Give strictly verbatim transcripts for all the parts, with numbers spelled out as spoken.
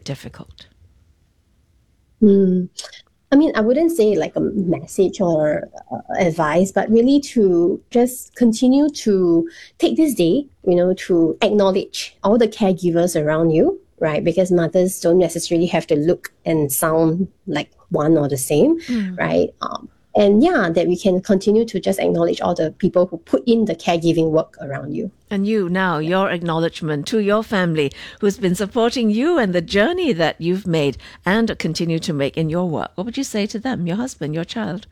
it difficult? Mm. I mean, I wouldn't say like a message or uh, advice, but really to just continue to take this day, you know, to acknowledge all the caregivers around you, right? Because mothers don't necessarily have to look and sound like one or the same, mm. right? Um, and yeah, that we can continue to just acknowledge all the people who put in the caregiving work around you. And you now, your acknowledgement to your family who's been supporting you and the journey that you've made and continue to make in your work. What would you say to them, your husband, your child?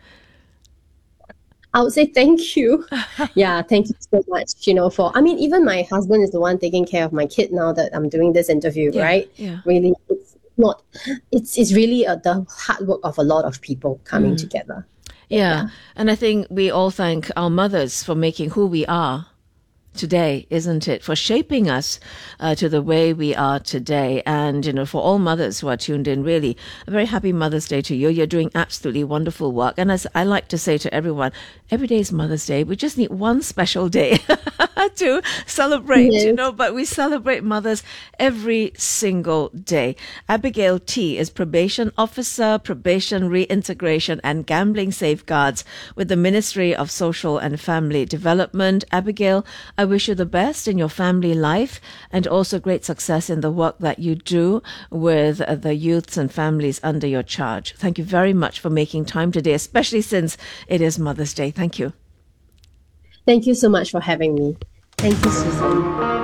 I would say thank you. Yeah, thank you so much, you know, for, I mean, even my husband is the one taking care of my kid now that I'm doing this interview, yeah, right? Yeah. Really, it's not, it's, it's really a, the hard work of a lot of people coming mm. together. Yeah. yeah, and I think we all thank our mothers for making who we are today, isn't it? For shaping us uh, to the way we are today. And, you know, for all mothers who are tuned in, really, a very happy Mother's Day to you. You're doing absolutely wonderful work. And as I like to say to everyone, every day is Mother's Day. We just need one special day to celebrate, yes. you know, but we celebrate mothers every single day. Abigail T is probation officer, probation reintegration and gambling safeguards with the Ministry of Social and Family Development. Abigail, I wish you the best in your family life and also great success in the work that you do with the youths and families under your charge. Thank you very much for making time today, especially since it is Mother's Day. Thank you. Thank you so much for having me. Thank you, Susan.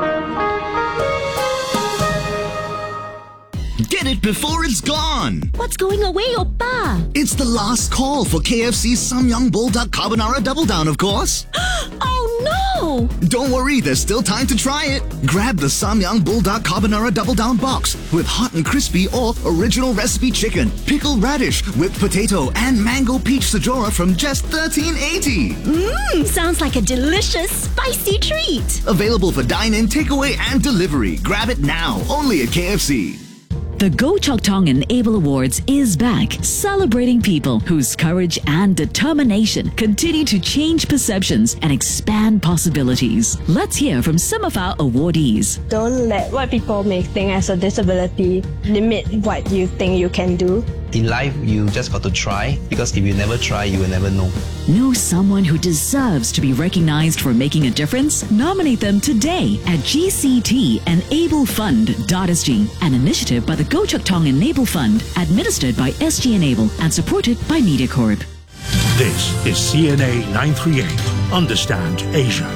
Get it before it's gone! What's going away, Oppa? It's the last call for K F C's Samyang Bulldog Carbonara Double Down, of course. Oh no! Don't worry, there's still time to try it. Grab the Samyang Bulldog Carbonara Double Down box with hot and crispy or original recipe chicken, pickled radish, whipped potato, and mango peach sajora from just thirteen eighty. Mmm, sounds like a delicious, spicy treat. Available for dine-in, takeaway, and delivery. Grab it now, only at K F C. The Goh Chok Tong Enable Awards is back, celebrating people whose courage and determination continue to change perceptions and expand possibilities. Let's hear from some of our awardees. Don't let what people may think as a disability limit what you think you can do. In life, you just got to try, because if you never try, you will never know. Know someone who deserves to be recognized for making a difference? Nominate them today at G C T Enable Fund dot S G, an initiative by the Goh Chok Tong Enable Fund, administered by S G Enable and supported by MediaCorp. This is C N A nine thirty-eight. Understand Asia.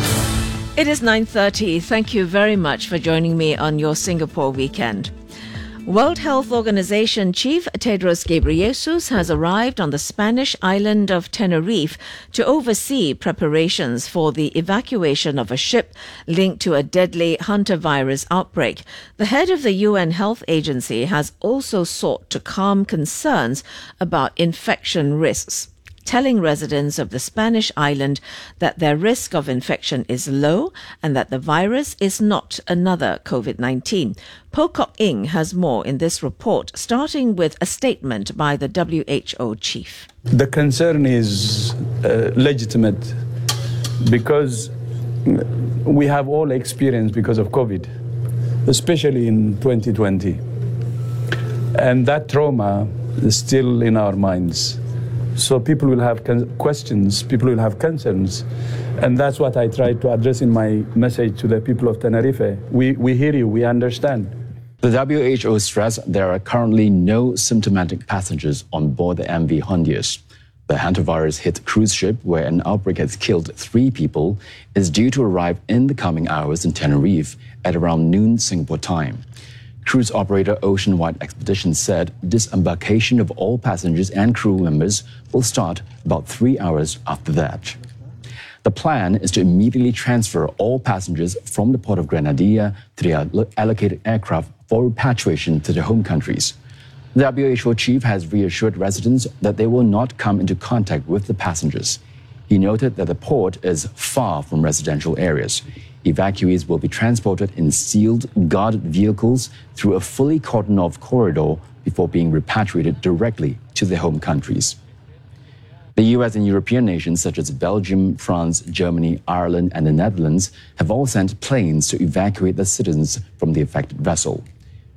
It is nine thirty. Thank you very much for joining me on your Singapore weekend. World Health Organization Chief Tedros Ghebreyesus has arrived on the Spanish island of Tenerife to oversee preparations for the evacuation of a ship linked to a deadly hantavirus outbreak. The head of the U N Health Agency has also sought to calm concerns about infection risks, telling residents of the Spanish island that their risk of infection is low and that the virus is not another COVID nineteen. Pocock Ing has more in this report, starting with a statement by the W H O chief. The concern is uh, legitimate because we have all experienced because of COVID, especially in twenty twenty. And that trauma is still in our minds. So people will have questions, people will have concerns. And that's what I tried to address in my message to the people of Tenerife. We, we hear you, we understand. The W H O stressed there are currently no symptomatic passengers on board the M V Hondius. The hantavirus-hit cruise ship, where an outbreak has killed three people, is due to arrive in the coming hours in Tenerife at around noon Singapore time. Cruise operator Oceanwide Expeditions said disembarkation of all passengers and crew members will start about three hours after that. The plan is to immediately transfer all passengers from the port of Grenadilla to the allocated aircraft for repatriation to their home countries. The W H O chief has reassured residents that they will not come into contact with the passengers. He noted that the port is far from residential areas. Evacuees will be transported in sealed, guarded vehicles through a fully cordoned-off corridor before being repatriated directly to their home countries. The U S and European nations such as Belgium, France, Germany, Ireland, and the Netherlands have all sent planes to evacuate the citizens from the affected vessel.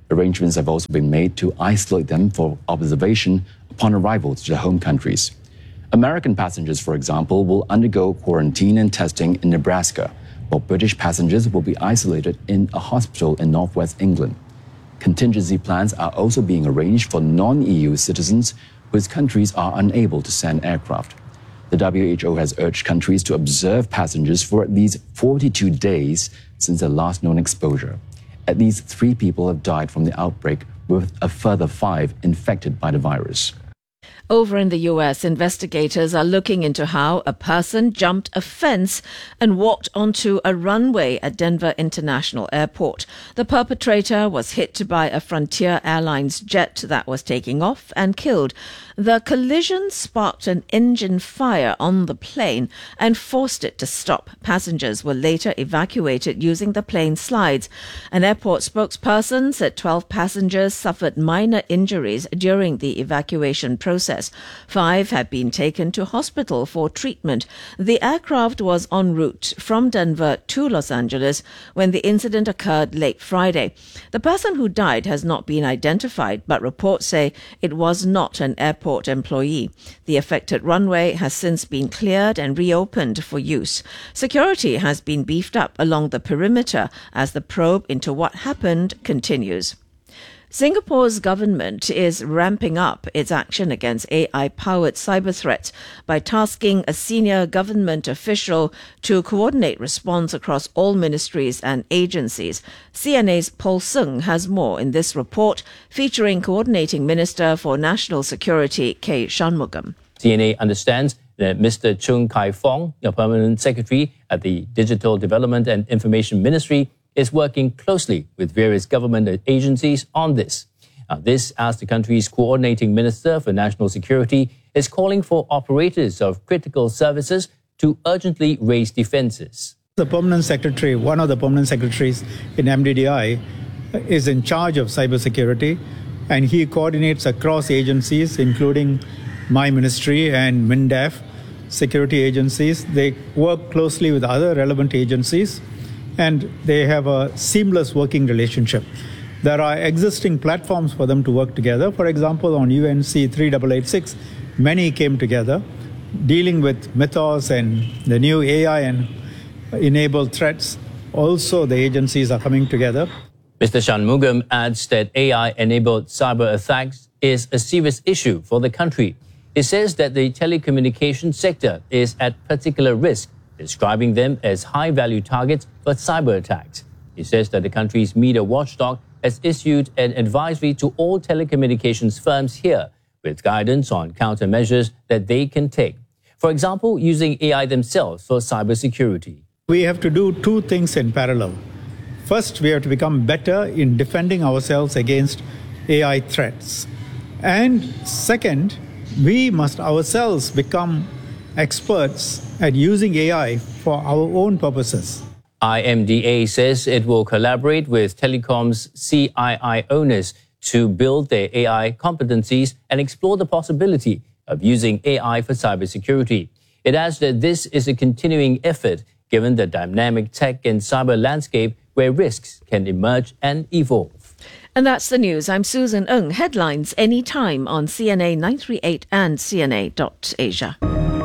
Arrangements have also been made to isolate them for observation upon arrival to their home countries. American passengers, for example, will undergo quarantine and testing in Nebraska, while British passengers will be isolated in a hospital in northwest England. Contingency plans are also being arranged for non-E U citizens whose countries are unable to send aircraft. The W H O has urged countries to observe passengers for at least forty-two days since their last known exposure. At least three people have died from the outbreak, with a further five infected by the virus. Over in the U S, investigators are looking into how a person jumped a fence and walked onto a runway at Denver International Airport. The perpetrator was hit by a Frontier Airlines jet that was taking off and killed. The collision sparked an engine fire on the plane and forced it to stop. Passengers were later evacuated using the plane's slides. An airport spokesperson said twelve passengers suffered minor injuries during the evacuation process. Five had been taken to hospital for treatment. The aircraft was en route from Denver to Los Angeles when the incident occurred late Friday. The person who died has not been identified, but reports say it was not an airport employee. The affected runway has since been cleared and reopened for use. Security has been beefed up along the perimeter as the probe into what happened continues. Singapore's government is ramping up its action against A I-powered cyber threats by tasking a senior government official to coordinate response across all ministries and agencies. C N A's Paul Sung has more in this report, featuring Coordinating Minister for National Security, K. Shanmugam. C N A understands that Mister Chung Kai-Fong, a permanent secretary at the Digital Development and Information Ministry, is working closely with various government agencies on this. Now, this as the country's coordinating minister for national security is calling for operators of critical services to urgently raise defenses. The permanent secretary, one of the permanent secretaries in M D D I, is in charge of cybersecurity, and he coordinates across agencies, including my ministry and MINDEF, security agencies. They work closely with other relevant agencies, and they have a seamless working relationship. There are existing platforms for them to work together. For example, on U N C three eight eight six, many came together dealing with Mythos and the new A I and enabled threats. Also, the agencies are coming together. Mister Shanmugam adds that A I-enabled cyber attacks is a serious issue for the country. He says that the telecommunications sector is at particular risk, describing them as high-value targets for cyber attacks. He says that the country's media watchdog has issued an advisory to all telecommunications firms here with guidance on countermeasures that they can take. For example, using A I themselves for cybersecurity. We have to do two things in parallel. First, we have to become better in defending ourselves against A I threats. And second, we must ourselves become experts at using A I for our own purposes. I M D A says it will collaborate with telecom's C I I owners to build their A I competencies and explore the possibility of using A I for cybersecurity. It adds that this is a continuing effort given the dynamic tech and cyber landscape where risks can emerge and evolve. And that's the news. I'm Susan Ng. Headlines anytime on C N A nine three eight and C N A dot asia.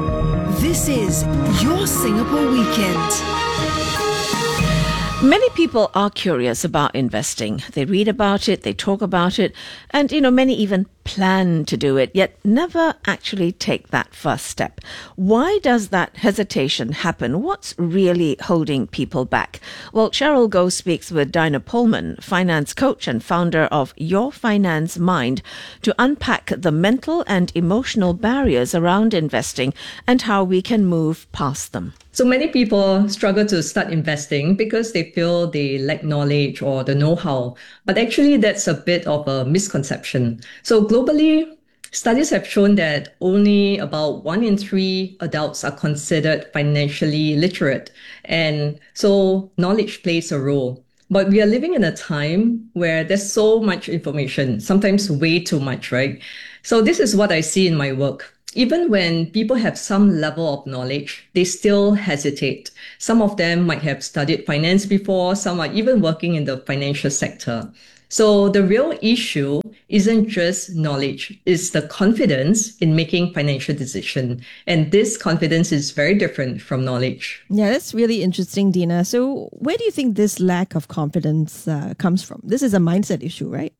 This is your Singapore Weekend. Many people are curious about investing. They read about it, they talk about it, and, you know, many even plan to do it, yet never actually take that first step. Why does that hesitation happen? What's really holding people back? Well, Cheryl Goh speaks with Dinah Pullman, finance coach and founder of Your Finance Mind, to unpack the mental and emotional barriers around investing and how we can move past them. So many people struggle to start investing because they feel they lack knowledge or the know-how. But actually, that's a bit of a misconception. So globally, studies have shown that only about one in three adults are considered financially literate. And so knowledge plays a role. But we are living in a time where there's so much information, sometimes way too much, right? So this is what I see in my work. Even when people have some level of knowledge, they still hesitate. Some of them might have studied finance before, some are even working in the financial sector. So the real issue isn't just knowledge, it's the confidence in making financial decisions. And this confidence is very different from knowledge. Yeah, that's really interesting, Dina. So where do you think this lack of confidence uh, comes from? This is a mindset issue, right?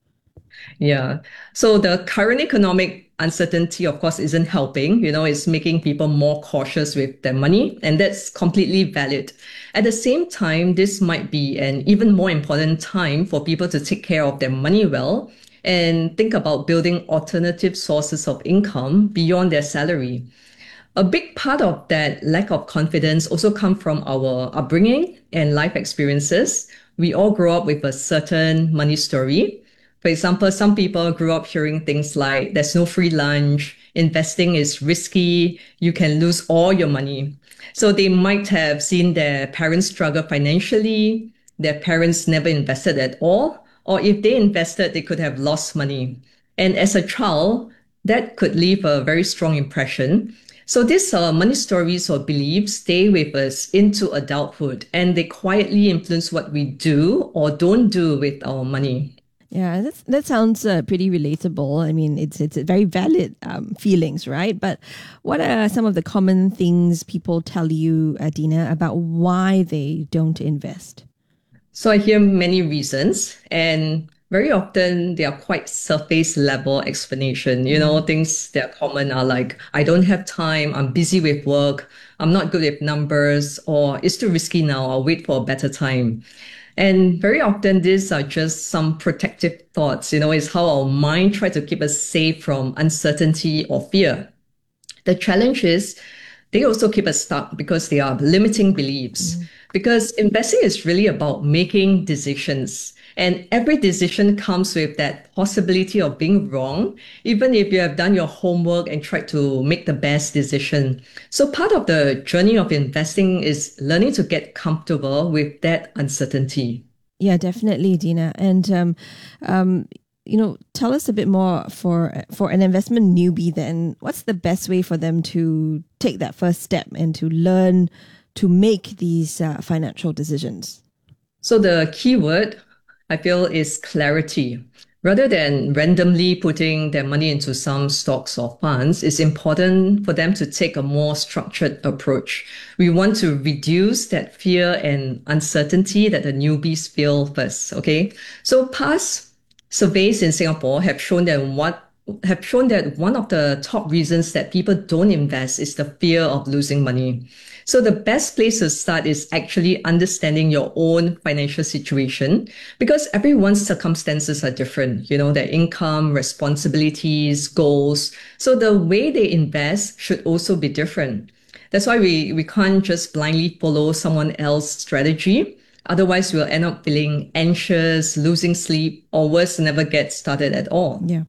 Yeah. So the current economic uncertainty, of course, isn't helping. You know, it's making people more cautious with their money, and that's completely valid. At the same time, this might be an even more important time for people to take care of their money well and think about building alternative sources of income beyond their salary. A big part of that lack of confidence also comes from our upbringing and life experiences. We all grow up with a certain money story. For example, some people grew up hearing things like, there's no free lunch, investing is risky, you can lose all your money. So they might have seen their parents struggle financially, their parents never invested at all, or if they invested, they could have lost money. And as a child, that could leave a very strong impression. So these uh, money stories or beliefs stay with us into adulthood, and they quietly influence what we do or don't do with our money. Yeah, that's, that sounds uh, pretty relatable. I mean, it's it's very valid um, feelings, right? But what are some of the common things people tell you, Dina, about why they don't invest? So I hear many reasons, and very often they are quite surface level explanation. You know, things that are common are like, I don't have time, I'm busy with work, I'm not good with numbers, or it's too risky now, I'll wait for a better time. And very often these are just some protective thoughts. You know, it's how our mind tries to keep us safe from uncertainty or fear. The challenge is they also keep us stuck because they are limiting beliefs. Mm. Because investing is really about making decisions. And every decision comes with that possibility of being wrong, even if you have done your homework and tried to make the best decision. So part of the journey of investing is learning to get comfortable with that uncertainty. Yeah, definitely, Dina. And, um, um, you know, tell us a bit more for for an investment newbie then. What's the best way for them to take that first step and to learn to make these uh, financial decisions? So the key word, I feel, is clarity. Rather than randomly putting their money into some stocks or funds, it's important for them to take a more structured approach. We want to reduce that fear and uncertainty that the newbies feel first, okay? So past surveys in Singapore have shown that what have shown that one of the top reasons that people don't invest is the fear of losing money. So the best place to start is actually understanding your own financial situation, because everyone's circumstances are different, you know, their income, responsibilities, goals. So the way they invest should also be different. That's why we, we can't just blindly follow someone else's strategy. Otherwise, we'll end up feeling anxious, losing sleep, or worse, never get started at all. Yeah.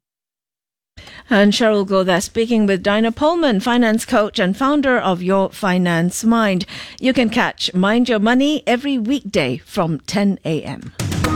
And Cheryl Goh there speaking with Dina Pullman, finance coach and founder of Your Finance Mind. You can catch Mind Your Money every weekday from ten a.m.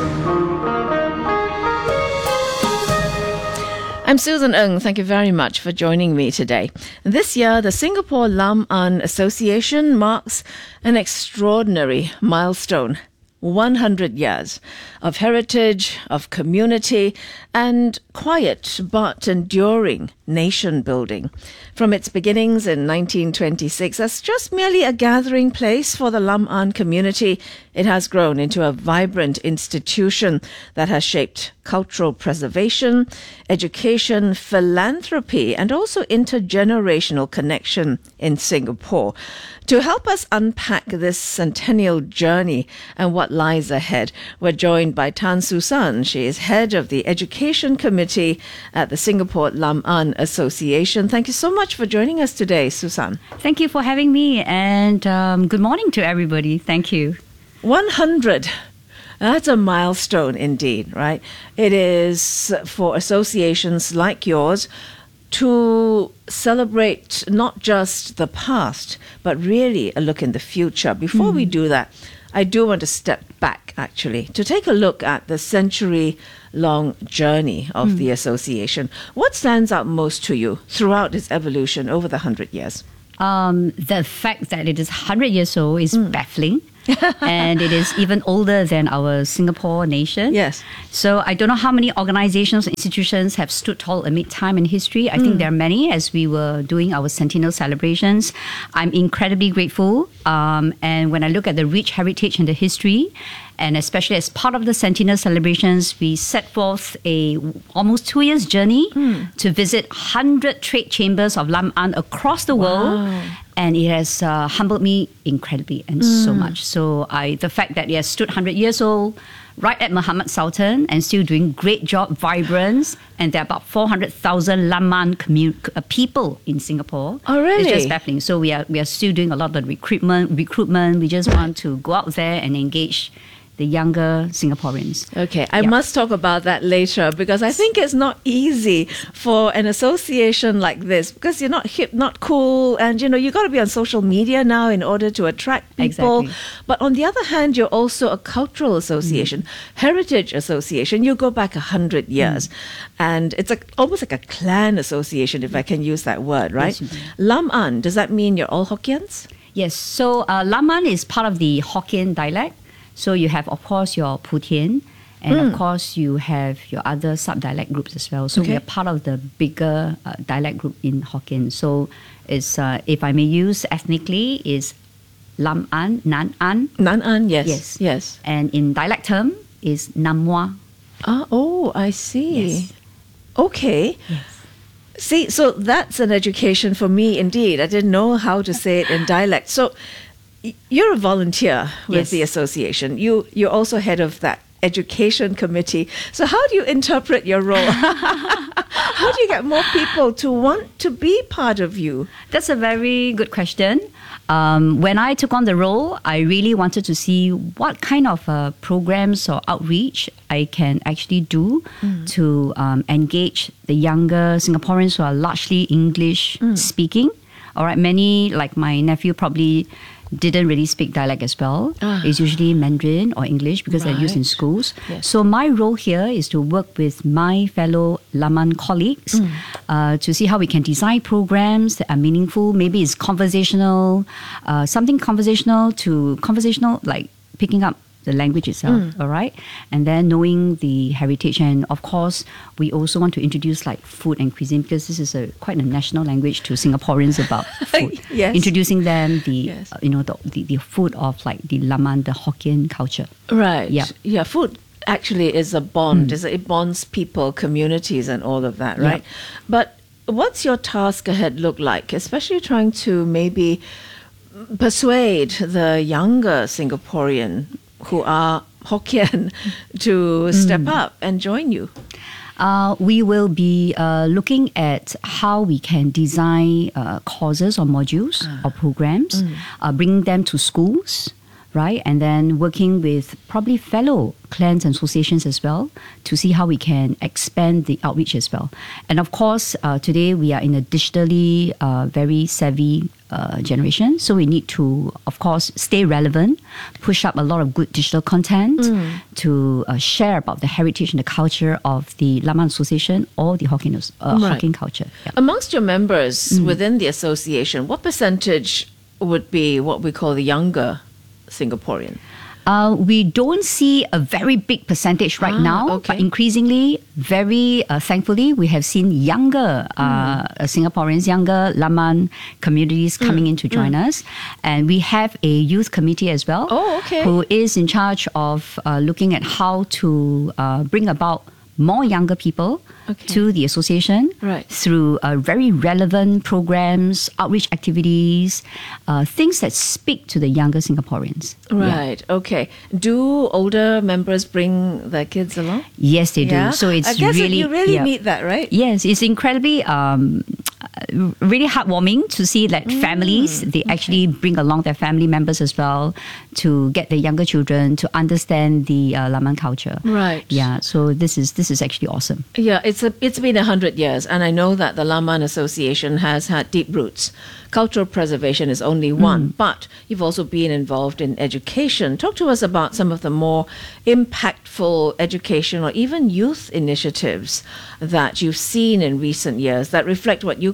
I'm Susan Ng. Thank you very much for joining me today. This year, the Singapore Lam An Association marks an extraordinary milestone. one hundred years of heritage, of community, and quiet but enduring nation building. From its beginnings in nineteen twenty-six as just merely a gathering place for the Lam An community, it has grown into a vibrant institution that has shaped cultural preservation, education, philanthropy, and also intergenerational connection in Singapore. To help us unpack this centennial journey and what lies ahead, we're joined by Tan Susan. She is head of the Education Committee at the Singapore Lam An Association. Thank you so much for joining us today, Susan. Thank you for having me, and um, good morning to everybody. Thank you. one hundred. That's a milestone indeed, right? It is for associations like yours to celebrate not just the past, but really a look in the future. Before mm. we do that, I do want to step back, actually, to take a look at the century-long journey of mm. the association. What stands out most to you throughout its evolution over the hundred years? Um, the fact that it is one hundred years old is mm. baffling. and it is even older than our Singapore nation. Yes. So I don't know how many organizations, institutions have stood tall amid time and history. I mm. think there are many. As we were doing our centennial celebrations, I'm incredibly grateful. Um, and when I look at the rich heritage and the history, and especially as part of the centennial celebrations, we set forth a almost two years journey mm. to visit one hundred trade chambers of Lam An across the world. Wow. And it has uh, humbled me incredibly and mm. so much. So I, the fact that it has stood one hundred years old, right at Muhammad Sultan, and still doing great job, vibrant, and there are about four hundred thousand Lam An commu- uh, people in Singapore. Oh, really? It's just baffling. So we are we are still doing a lot of the recruitment. Recruitment. We just want to go out there and engage the younger Singaporeans. Okay, I yeah. must talk about that later, because I think it's not easy for an association like this, because you're not hip, not cool, and you know, you got to be on social media now in order to attract people. Exactly. But on the other hand, you're also a cultural association, mm. heritage association. You go back a hundred years, mm. and it's a, almost like a clan association, if I can use that word, right? Yes, Lam An, does that mean you're all Hokkiens? Yes, so uh, Lam An is part of the Hokkien dialect. So you have, of course, your Putian, and mm. of course you have your other sub-dialect groups as well. So okay. we are part of the bigger uh, dialect group in Hokkien. So it's, uh, if I may use ethnically, is Lam An, Nan An. Nan An, yes. Yes. Yes. And in dialect term is Nam Mua. Ah, oh, I see. Yes. Okay. Yes. See, so that's an education for me indeed. I didn't know how to say it in dialect. So you're a volunteer with yes. the association. You, you're also head of that education committee. So how do you interpret your role? How do you get more people to want to be part of you? That's a very good question. Um, when I took on the role, I really wanted to see what kind of uh, programs or outreach I can actually do mm. to um, engage the younger Singaporeans who are largely English mm. speaking. All right, many, like my nephew, probably didn't really speak dialect as well. Ah. It's usually Mandarin or English because right. they're used in schools. Yes. So my role here is to work with my fellow Lam An colleagues mm. uh, to see how we can design programs that are meaningful. Maybe it's conversational, uh, something conversational to conversational, like picking up the language itself, mm. all right? And then knowing the heritage. And of course, we also want to introduce like food and cuisine, because this is a quite a national language to Singaporeans about food. Yes. Introducing them the, yes. uh, you know, the, the, the food of like the Lam An, the Hokkien culture. Right. Yeah. Yeah, food actually is a bond. Mm. It bonds people, communities and all of that, right? Yeah. But what's your task ahead look like, especially trying to maybe persuade the younger Singaporean who are Hokkien to step mm. up and join you? Uh, we will be uh, looking at how we can design uh, courses or modules ah. or programs, mm. uh, bringing them to schools, right? And then working with probably fellow clans and associations as well to see how we can expand the outreach as well. And of course, uh, today we are in a digitally uh, very savvy uh, generation. So we need to, of course, stay relevant, push up a lot of good digital content mm. to uh, share about the heritage and the culture of the Lam An Association or the Hokkien, uh, right. Hokkien culture. Yeah. Amongst your members Mm. within the association, what percentage would be what we call the younger Singaporean? Uh, we don't see a very big percentage right Ah, now, okay. but increasingly, very uh, thankfully, we have seen younger uh, Mm. Singaporeans, younger Lam An communities coming in to join us. And we have a youth committee as well, Oh, okay. who is in charge of uh, looking at how to uh, bring about more younger people Okay. to the association Right. through uh, very relevant programs, outreach activities, uh, things that speak to the younger Singaporeans. Yeah. Right, okay. Do older members bring their kids along? Yes, they do. Yeah? So it's I guess really you really yeah. need that, right? Yes, it's incredibly um, uh, really heartwarming to see that Mm, families, they actually bring along their family members as well to get the younger children to understand the uh, Lam An culture. Right. Yeah, so this is this is actually awesome. Yeah, it's a, it's been a hundred years, and I know that the Lam An Association has had deep roots. Cultural preservation is only one, but you've also been involved in education. Talk to us about some of the more impactful education or even youth initiatives that you've seen in recent years that reflect what you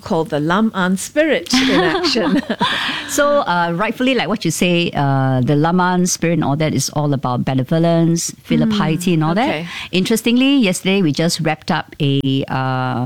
call the Lam An spirit in action. So, uh, rightfully, like what you say, uh, the Laman spirit and all that is all about benevolence, filial Mm, piety, and all okay. that. Interestingly, yesterday we just wrapped up a uh,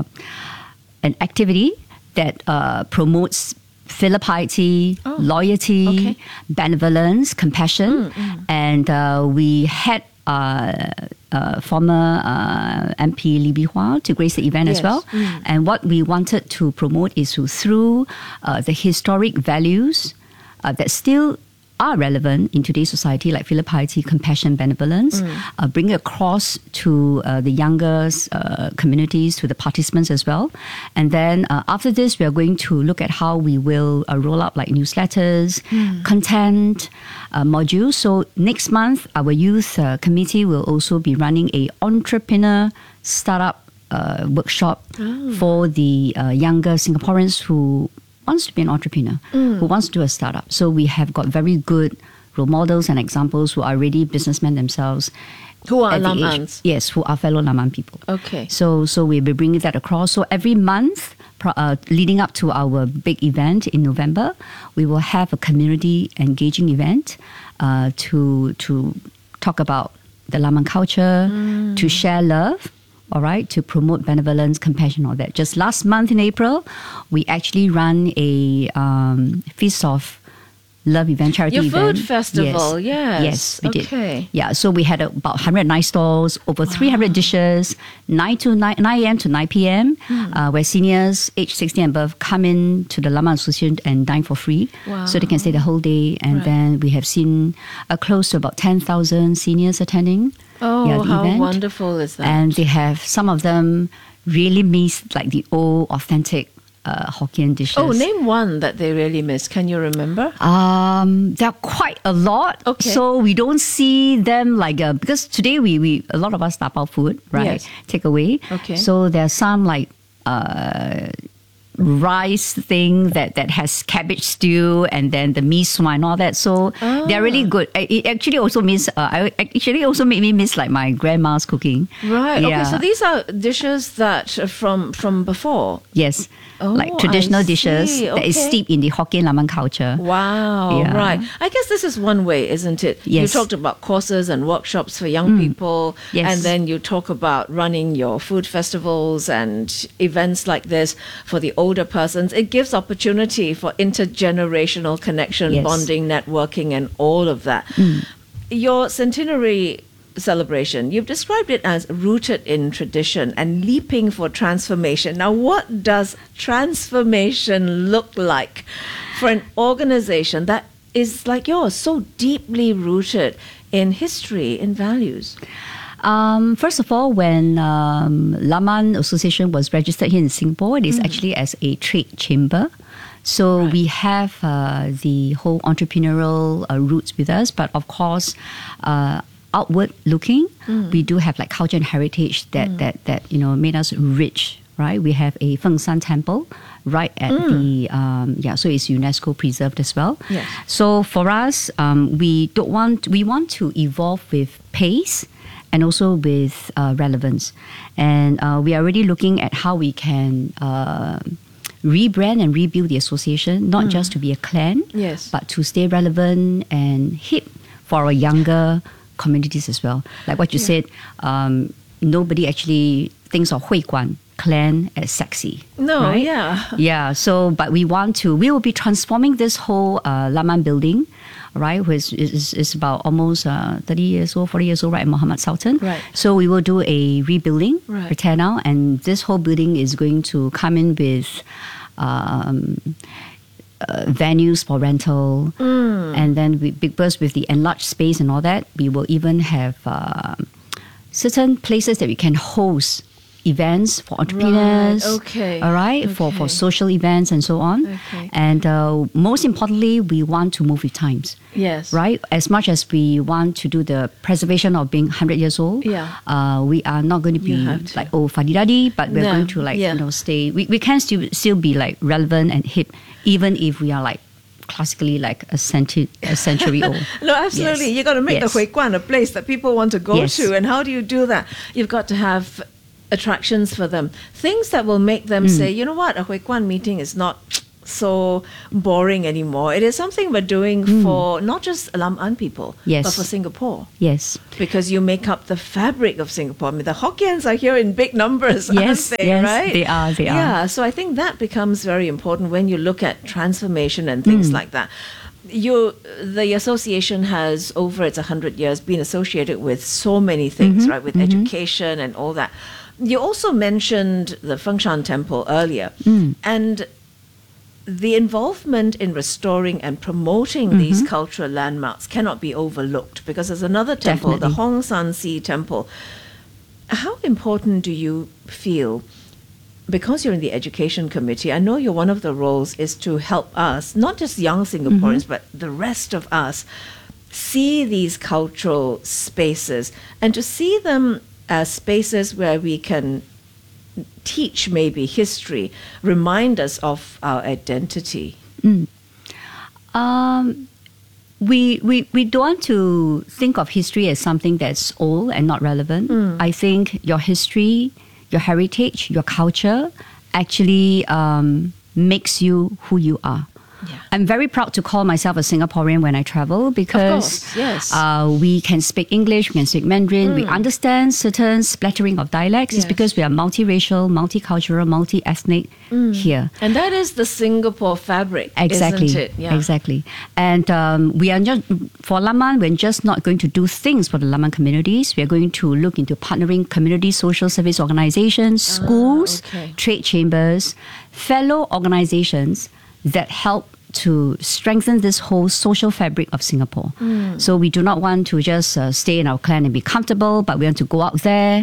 an activity that uh, promotes filial piety, Oh, loyalty, okay. benevolence, compassion, Mm, mm. and uh, we had. Uh, uh, former uh, M P Lee Bee-hwa to grace the event Yes. as well. Mm. And what we wanted to promote is to, through uh, the historic values uh, that still are relevant in today's society, like filial piety, compassion, benevolence, Mm. uh, bring it across to uh, the younger uh, communities, to the participants as well. And then uh, after this, we are going to look at how we will uh, roll out like newsletters, Mm. content, uh, modules. So next month, our youth uh, committee will also be running a entrepreneur startup uh, workshop Oh. for the uh, younger Singaporeans who wants to be an entrepreneur, Mm. who wants to do a startup. So we have got very good role models and examples who are already businessmen themselves. Who are at the Lam age- Ans? Yes, who are fellow Laman people. Okay. So, so we'll be bringing that across. So every month, pro- uh, leading up to our big event in November, we will have a community engaging event uh, to to talk about the Laman culture, Mm. to share love. All right, to promote benevolence, compassion, all that. Just last month in April, we actually ran a um, Feast of Love event, charity Your event. food festival, yes. Yes, we Okay. did. Yeah, so we had about one hundred nine stalls, over three hundred dishes, nine to nine a.m. to nine p.m., Hmm. uh, where seniors aged sixty and above come in to the Laman Association and dine for free. Wow. So they can stay the whole day. And Right. then we have seen uh, close to about ten thousand seniors attending. Oh, yeah, the how event. wonderful is that? And they have, some of them really miss like the old authentic uh, Hokkien dishes. Oh, name one that they really miss. Can you remember? Um, there are quite a lot. Okay. So we don't see them like uh, because today we, we a lot of us tap out food, right? Yes. Take away. Okay. So there are some like uh, rice thing that, that has cabbage stew and then the mee sua and all that. So they're really good. Uh, It actually also means uh, I actually also made me miss like my grandma's cooking. Right. Yeah. Okay. So these are dishes that are from from before. Yes. Oh, like traditional I dishes see. that is Okay. steeped in the Hokkien Laman culture. Wow, Yeah. right. I guess this is one way, isn't it? You Yes. talked about courses and workshops for young Mm. people, Yes. and then you talk about running your food festivals and events like this for the older persons. It gives opportunity for intergenerational connection, Yes. bonding, networking, and all of that. Your centenary celebration, you've described it as rooted in tradition and leaping for transformation. Now, what does transformation look like for an organization that is like yours, so deeply rooted in history, in values? Um, first of all, when um, Laman Association was registered here in Singapore, it is Mm. actually as a trade chamber. So we have uh, the whole entrepreneurial uh, roots with us, but of course, uh, outward looking, Mm. we do have like culture and heritage that Mm. that that you know made us rich. Right, we have a Feng Shan temple right at Mm. the um, yeah, so it's UNESCO preserved as well. Yes. So for us, um, we don't want we want to evolve with pace and also with uh, relevance, and uh, we are already looking at how we can uh, rebrand and rebuild the association, not Mm. just to be a clan, Yes. but to stay relevant and hip for our younger communities as well. Like what you Yeah. said, um, nobody actually thinks of Hui Guan clan as sexy. No, right? yeah. Yeah, so, but we want to, we will be transforming this whole uh, Laman building, right, which is, is about almost uh, thirty years old, forty years old, right, in Mohammed Sultan. Right. So we will do a rebuilding, Right. repair now, and this whole building is going to come in with um, uh, venues for rental, Mm. and then we, because with the enlarged space and all that, we will even have uh, certain places that we can host events for entrepreneurs. Right, okay, All right, for, for okay. social events and so on. Okay. And uh, most importantly, we want to move with times. Yes. Right? As much as we want to do the preservation of being one hundred years old, Yeah. uh, we are not going to be You have to. like, oh, fadidadi, but we're No, going to like, yeah. you know, stay. We, we can still, still be like relevant and hip, even if we are like classically like a century, a century old. No, absolutely. Yes. You got to make Yes. the Hui Guan a place that people want to go Yes. to. And how do you do that? You've got to have attractions for them, things that will make them Mm. say, you know what, a Hui Guan meeting is not so boring anymore. It is something we're doing Mm. for not just Lam An people, Yes. but for Singapore. Yes. Because you make up the fabric of Singapore. I mean, the Hokkiens are here in big numbers, Yes, aren't they? yes, right? they are, they are. Yeah, so I think that becomes very important when you look at transformation and things Mm. like that. You, the association has, over its one hundred years, been associated with so many things, Mhm, right? With mhm. education and all that. You also mentioned the Fengshan Temple earlier. Mm. And the involvement in restoring and promoting these Mhm. cultural landmarks cannot be overlooked, because there's another temple, the Definitely. Hong San Si Temple. How important do you feel, because you're in the education committee, I know you're one of the roles is to help us, not just young Singaporeans, Mhm. but the rest of us, see these cultural spaces and to see them as spaces where we can teach maybe history, remind us of our identity? Mm. Um, we, we, we don't want to think of history as something that's old and not relevant. Mm. I think your history, your heritage, your culture actually um, makes you who you are. I'm very proud to call myself a Singaporean when I travel because course, yes. uh, we can speak English, we can speak Mandarin, we Mm. understand certain splattering of dialects. It's Yes. because we are multiracial, multicultural, multi-ethnic Mm. here. And that is the Singapore fabric, Exactly. isn't it? Yeah. Exactly. And um, we are just, for Laman, we're just not going to do things for the Laman communities. We are going to look into partnering community social service organizations, schools, okay. trade chambers, fellow organizations that help to strengthen this whole social fabric of Singapore. Mm. So we do not want to just uh, stay in our clan and be comfortable, but we want to go out there.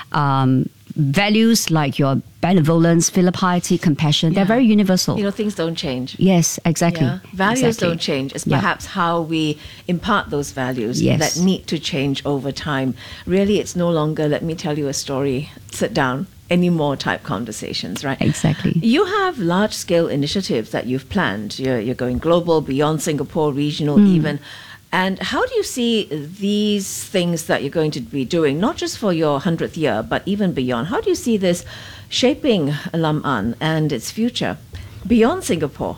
Um, values like your benevolence, filial piety, compassion, they're Yeah. very universal. You know, things don't change. Yes, exactly. Yeah. Values Exactly. don't change. It's Yeah. perhaps how we impart those values Yes. that need to change over time. Really, it's no longer, let me tell you a story, sit down, anymore type conversations, right? Exactly. You have large scale initiatives that you've planned. You're, you're going global, beyond Singapore, regional Mm. even. And how do you see these things that you're going to be doing, not just for your hundredth year, but even beyond? How do you see this shaping Lam An and its future beyond Singapore?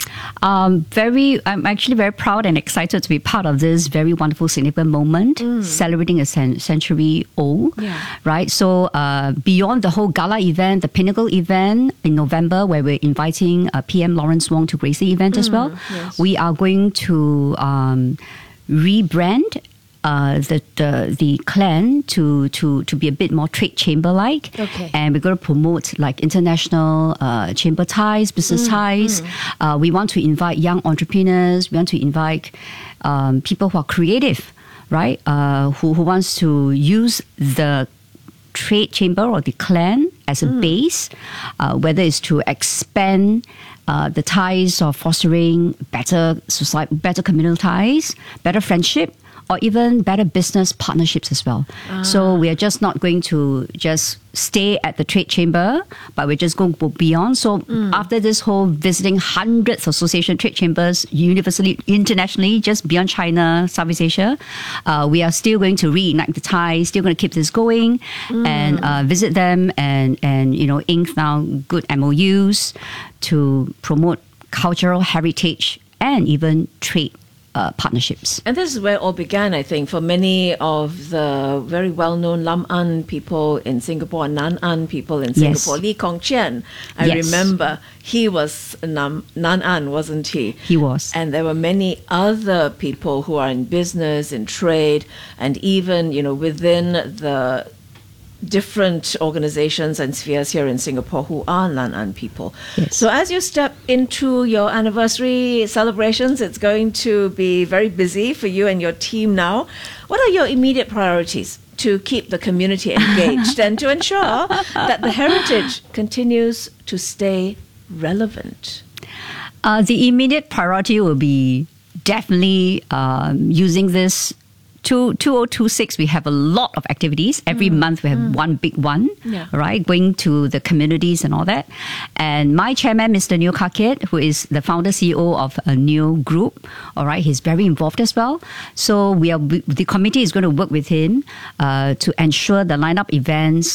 Um, very, I'm actually very proud and excited to be part of this very wonderful, significant moment, celebrating a cen- century old. Yeah. Right. So uh, beyond the whole gala event, the pinnacle event in November, where we're inviting uh, P M Lawrence Wong to grace the event as well, yes. we are going to um, rebrand. Uh, the, the the clan to to to be a bit more trade chamber like, Okay. and we're going to promote like international uh, chamber ties, business Mm, ties. Uh, we want to invite young entrepreneurs. We want to invite um, people who are creative, right? Uh, who who wants to use the trade chamber or the clan as a base, uh, whether it's to expand uh, the ties of fostering better society, better communal ties, better friendship, or even better business partnerships as well. So we are just not going to just stay at the trade chamber, but we're just going to go beyond. So after this whole visiting hundreds of association trade chambers universally, internationally, just beyond China, Southeast Asia, uh, we are still going to reignite the ties, still going to keep this going and uh, visit them and, and, you know, ink now good M O Us to promote cultural heritage and even trade Uh, partnerships. And this is where it all began, I think, for many of the very well-known Lam An people in Singapore, Nan An people in Yes. Singapore. Lee Kong Chian, I Yes. remember he was Nam, Nan An, wasn't he? He was. And there were many other people who are in business, in trade, and even, you know, within the different organizations and spheres here in Singapore who are Nan An people. Yes. So as you step into your anniversary celebrations, it's going to be very busy for you and your team now. What are your immediate priorities to keep the community engaged and to ensure that the heritage continues to stay relevant? Uh, the immediate priority will be definitely um, using this. two thousand twenty-six, we have a lot of activities. Every month we have one big one, Yeah. right? Going to the communities and all that. And my chairman, Mister Neo Kakit, who is the founder C E O of a new group, all right, he's very involved as well. So we are, the committee is going to work with him uh, to ensure the lineup events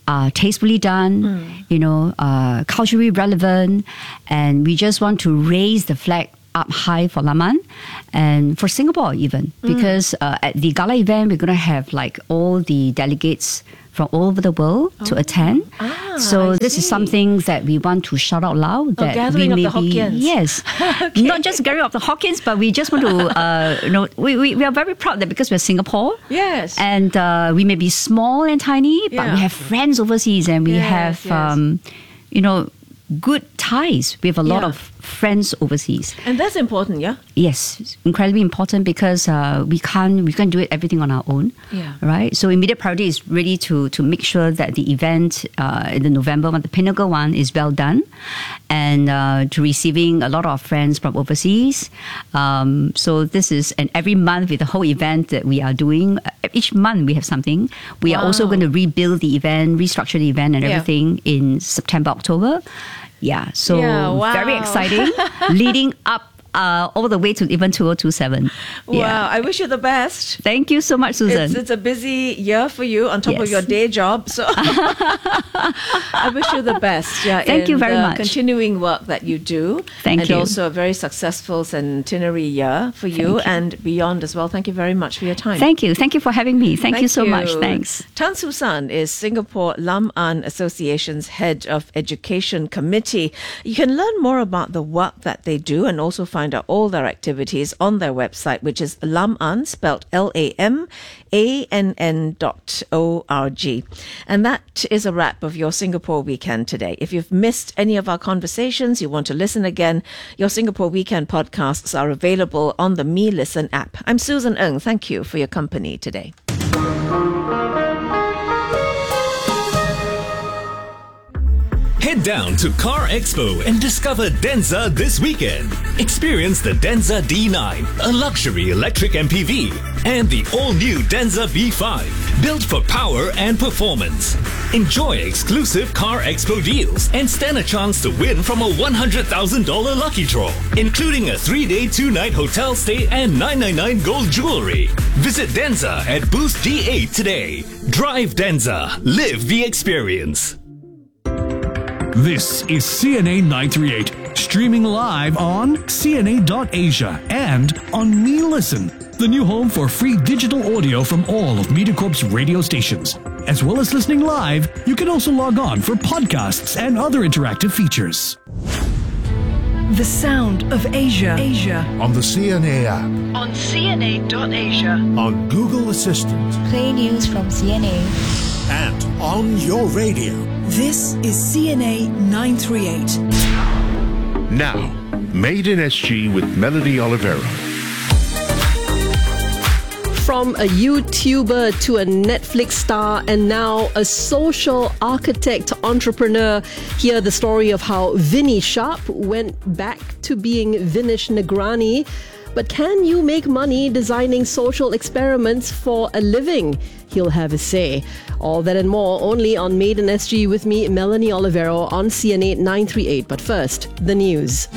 are tastefully done, mm. you know, uh, culturally relevant, and we just want to raise the flag up high for Laman and for Singapore even, mm. because uh, at the gala event we're going to have like all the delegates from all over the world oh. to attend. Ah, so I this see. is something that we want to shout out loud. That oh, gathering we of the be, Hokkiens. Yes, okay. Not just gathering of the Hokkiens, but we just want to, uh, you know, we, we, we are very proud that because we're Singapore. Yes. And uh, we may be small and tiny, but yeah. we have friends overseas, and we yes, have, yes. Um, you know, good ties. We have a lot yeah. of friends overseas, and that's important. Yeah. Yes, it's incredibly important because uh, we can't we can't do it everything on our own. Yeah. Right. So immediate priority is really to to make sure that the event uh, in the November one, the Pinnacle one, is well done, and uh, to receiving a lot of friends from overseas. Um, so this is and every month with the whole event that we are doing. Each month we have something. We wow. are also going to rebuild the event, restructure the event, and yeah. everything in September, October. Yeah, so yeah, wow. very exciting, leading up uh, all the way to even two thousand twenty-seven. Wow, yeah. I wish you the best. Thank you so much, Susan. It's, it's a busy year for you on top yes. of your day job. So I wish you the best. Yeah, Thank in you very the much. Continuing work that you do. Thank and you. And also a very successful centenary year for you, you and beyond as well. Thank you very much for your time. Thank you. Thank you for having me. Thank, Thank you so you. much. Thanks. Tan Su San is Singapore Lam An Association's Head of Education Committee. You can learn more about the work that they do and also find out all their activities on their website, which is Laman, spelled L A M A N N dot O R G. And that is a wrap of your Singapore Weekend today. If you've missed any of our conversations, you want to listen again, your Singapore Weekend podcasts are available on the Me Listen app. I'm Susan Ng. Thank you for your company today. Head down to Car Expo and discover Denza this weekend. Experience the Denza D nine, a luxury electric M P V, and the all-new Denza B five, built for power and performance. Enjoy exclusive Car Expo deals and stand a chance to win from a one hundred thousand dollars lucky draw, including a three-day, two-night hotel stay and nine ninety-nine gold jewelry. Visit Denza at booth D eight today. Drive Denza. Live the experience. This is C N A nine thirty-eight, streaming live on C N A dot Asia and on Me Listen, the new home for free digital audio from all of MediaCorp's radio stations. As well as listening live, you can also log on for podcasts and other interactive features. The sound of Asia. Asia. On the C N A app. On C N A dot Asia. On Google Assistant. Play news from C N A. And on your radio. This is C N A nine thirty-eight. Now, Made in S G with Melanie Oliveira. From a YouTuber to a Netflix star and now a social architect entrepreneur, hear the story of how Vinny Sharp went back to being Vinesh Nagrani. But can you make money designing social experiments for a living? He'll have a say. All that and more only on Made in S G with me, Melanie Olivero, on C N A nine thirty-eight. But first, the news.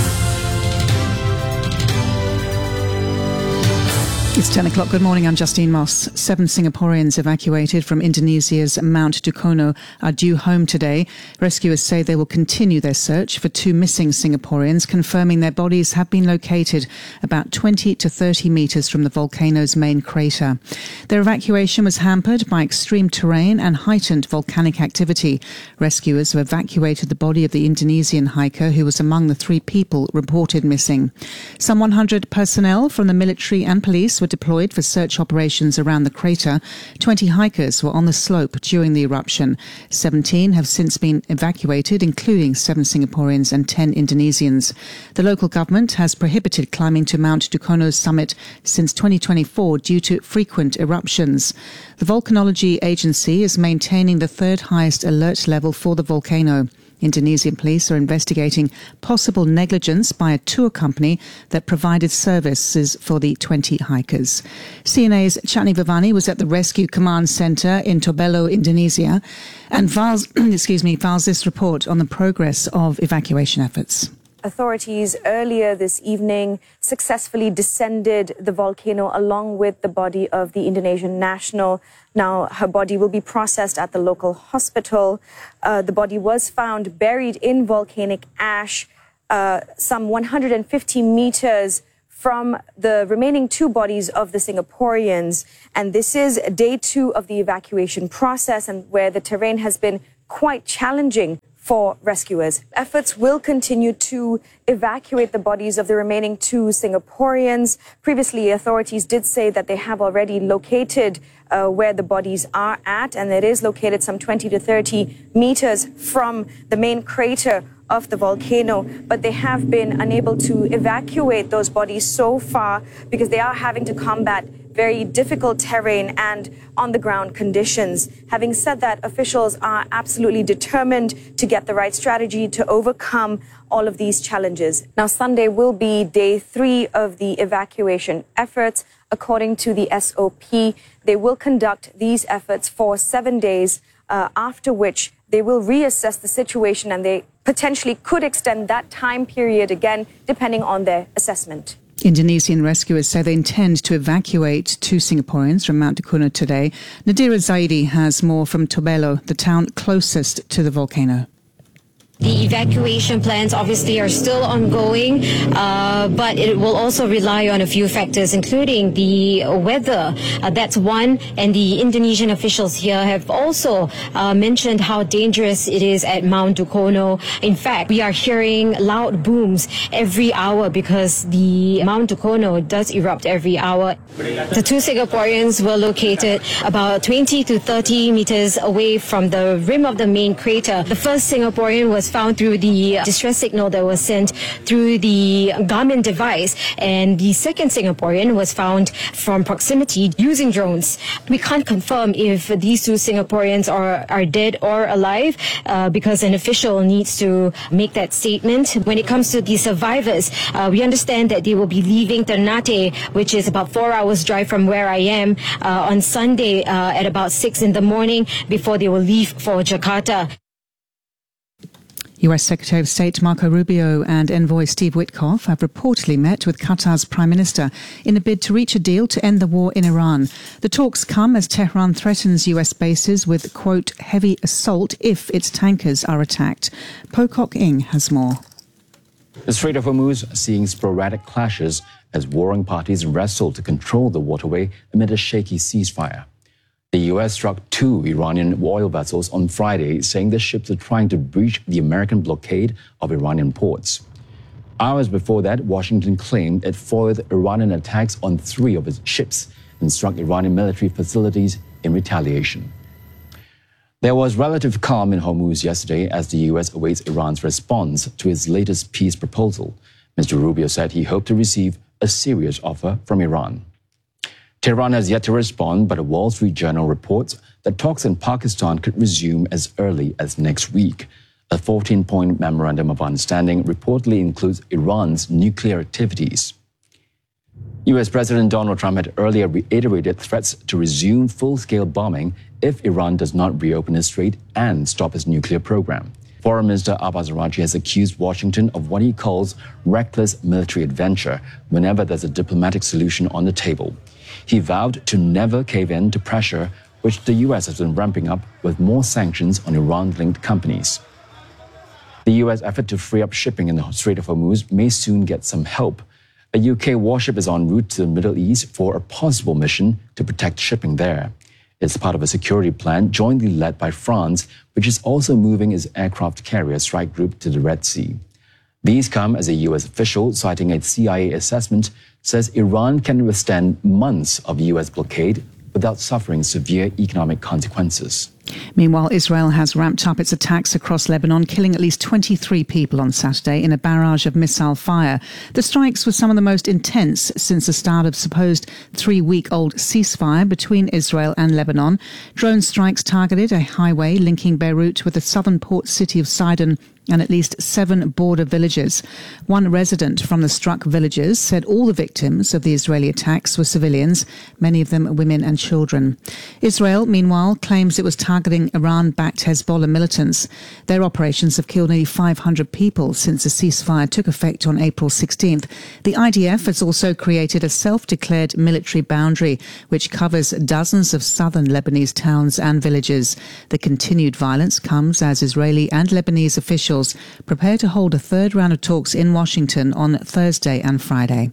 It's ten o'clock. Good morning. I'm Justine Moss. Seven Singaporeans evacuated from Indonesia's Mount Dukono are due home today. Rescuers say they will continue their search for two missing Singaporeans, confirming their bodies have been located about twenty to thirty metres from the volcano's main crater. Their evacuation was hampered by extreme terrain and heightened volcanic activity. Rescuers have evacuated the body of the Indonesian hiker who was among the three people reported missing. Some one hundred personnel from the military and police were deployed for search operations around the crater. twenty hikers were on the slope during the eruption. seventeen have since been evacuated, including seven Singaporeans and ten Indonesians. The local government has prohibited climbing to Mount Dukono's summit since twenty twenty-four due to frequent eruptions. The Volcanology Agency is maintaining the third highest alert level for the volcano. Indonesian police are investigating possible negligence by a tour company that provided services for the twenty hikers. C N A's Chatni Vivani was at the Rescue Command Centre in Tobelo, Indonesia, and files, excuse me, files this report on the progress of evacuation efforts. Authorities earlier this evening successfully descended the volcano along with the body of the Indonesian national. Now, her body will be processed at the local hospital. Uh, the body was found buried in volcanic ash, uh, some one hundred fifty meters from the remaining two bodies of the Singaporeans. And this is day two of the evacuation process, and where the terrain has been quite challenging for rescuers. Efforts will continue to evacuate the bodies of the remaining two Singaporeans. Previously, authorities did say that they have already located uh, where the bodies are at, and it is located some twenty to thirty meters from the main crater of the volcano, but they have been unable to evacuate those bodies so far because they are having to combat very difficult terrain and on-the-ground conditions. Having said that, officials are absolutely determined to get the right strategy to overcome all of these challenges. Now, Sunday will be day three of the evacuation efforts. According to the S O P, they will conduct these efforts for seven days, uh, after which they will reassess the situation, and they potentially could extend that time period again, depending on their assessment. Indonesian rescuers say they intend to evacuate two Singaporeans from Mount Dukono today. Nadira Zaidi has more from Tobelo, the town closest to the volcano. The evacuation plans obviously are still ongoing, uh, but it will also rely on a few factors, including the weather. Uh, that's one, and the Indonesian officials here have also uh, mentioned how dangerous it is at Mount Dukono. In fact, we are hearing loud booms every hour because the Mount Dukono does erupt every hour. The two Singaporeans were located about twenty to thirty meters away from the rim of the main crater. The first Singaporean was found through the distress signal that was sent through the Garmin device, and the second Singaporean was found from proximity using drones. We can't confirm if these two Singaporeans are, are dead or alive uh, because an official needs to make that statement. When it comes to the survivors, uh, we understand that they will be leaving Ternate, which is about four hours drive from where I am, uh, on Sunday uh, at about six in the morning before they will leave for Jakarta. U S Secretary of State Marco Rubio and envoy Steve Witkoff have reportedly met with Qatar's Prime Minister in a bid to reach a deal to end the war in Iran. The talks come as Tehran threatens U S bases with, quote, heavy assault if its tankers are attacked. Pocock Ing has more. The Strait of Hormuz seeing sporadic clashes as warring parties wrestle to control the waterway amid a shaky ceasefire. The U S struck two Iranian oil vessels on Friday, saying the ships are trying to breach the American blockade of Iranian ports. Hours before that, Washington claimed it foiled Iranian attacks on three of its ships and struck Iranian military facilities in retaliation. There was relative calm in Hormuz yesterday as the U S awaits Iran's response to its latest peace proposal. Mister Rubio said he hoped to receive a serious offer from Iran. Tehran has yet to respond, but a Wall Street Journal reports that talks in Pakistan could resume as early as next week. A fourteen-point memorandum of understanding reportedly includes Iran's nuclear activities. U S President Donald Trump had earlier reiterated threats to resume full-scale bombing if Iran does not reopen its strait and stop its nuclear program. Foreign Minister Abbas Araghchi has accused Washington of what he calls reckless military adventure whenever there's a diplomatic solution on the table. He vowed to never cave in to pressure, which the U S has been ramping up with more sanctions on Iran-linked companies. The U S effort to free up shipping in the Strait of Hormuz may soon get some help. A U K warship is en route to the Middle East for a possible mission to protect shipping there. It's part of a security plan jointly led by France, which is also moving its aircraft carrier strike group to the Red Sea. These come as a U S official, citing a C I A assessment, says Iran can withstand months of U S blockade without suffering severe economic consequences. Meanwhile, Israel has ramped up its attacks across Lebanon, killing at least twenty-three people on Saturday in a barrage of missile fire. The strikes were some of the most intense since the start of supposed three-week-old ceasefire between Israel and Lebanon. Drone strikes targeted a highway linking Beirut with the southern port city of Sidon and at least seven border villages. One resident from the struck villages said all the victims of the Israeli attacks were civilians, many of them women and children. Israel, meanwhile, claims it was targeting Iran-backed Hezbollah militants. Their operations have killed nearly five hundred people since the ceasefire took effect on April sixteenth. The I D F has also created a self-declared military boundary which covers dozens of southern Lebanese towns and villages. The continued violence comes as Israeli and Lebanese officials prepare to hold a third round of talks in Washington on Thursday and Friday.